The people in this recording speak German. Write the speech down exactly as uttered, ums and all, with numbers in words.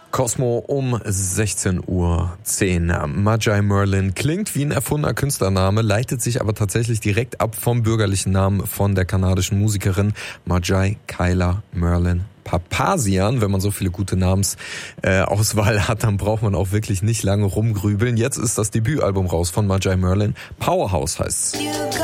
Cosmo um sechzehn Uhr zehn. Majai Merlin klingt wie ein erfundener Künstlername, leitet sich aber tatsächlich direkt ab vom bürgerlichen Namen von der kanadischen Musikerin Majai Kyla Merlin Papazian. Wenn man so viele gute Namensauswahl äh, hat, dann braucht man auch wirklich nicht lange rumgrübeln. Jetzt ist das Debütalbum raus von Majai Merlin. Powerhouse heißt's.